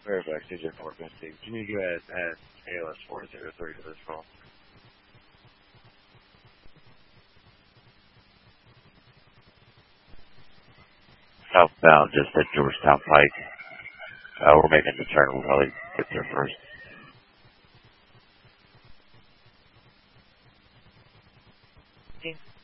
Fairfax, CJ 450. Can you go ahead at ALS 403 to this call? Southbound, just at Georgetown Pike. We're making the turn. We'll probably get there first.